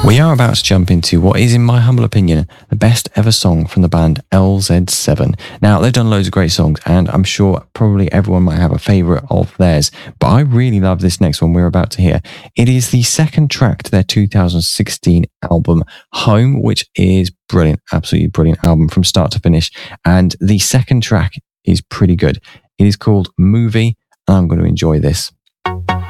We are about to jump into what is, in my humble opinion, the best ever song from the band LZ7. Now, they've done loads of great songs, and I'm sure probably everyone might have a favourite of theirs, but I really love this next one we're about to hear. It is the second track to their 2016 album, Home, which is brilliant, absolutely brilliant album from start to finish, and the second track is pretty good. It is called Movie, and I'm going to enjoy this.